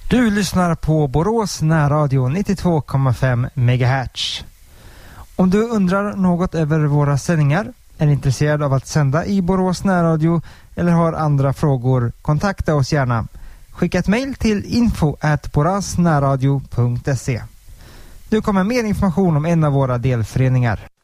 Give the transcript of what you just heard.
Du lyssnar på Borås närradio 92,5 MHz. Om du undrar något över våra sändningar, är intresserad av att sända i Borås närradio eller har andra frågor, kontakta oss gärna. Skicka ett mejl till info@borasnärradio.se. Nu kommer mer information om en av våra delföreningar.